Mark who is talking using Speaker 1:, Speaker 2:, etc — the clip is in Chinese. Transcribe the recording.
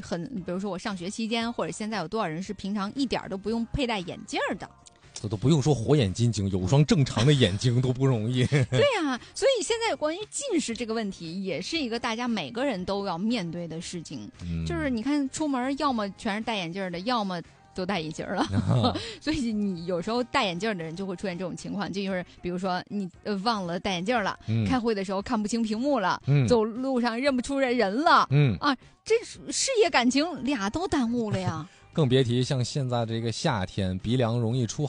Speaker 1: 比如说我上学期间，或者现在有多少人是平常一点都不用佩戴眼镜的？
Speaker 2: 这都不用说火眼金睛，有双正常的眼睛都不容易。
Speaker 1: 对呀，所以现在关于近视这个问题，也是一个大家每个人都要面对的事情。就是你看出门，要么全是戴眼镜的，要么都戴眼镜了。所以你有时候戴眼镜的人就会出现这种情况，就是比如说你忘了戴眼镜了，开会的时候看不清屏幕了，走路上认不出人了，这事业感情俩都耽误了呀。
Speaker 2: 更别提像现在这个夏天，鼻梁容易出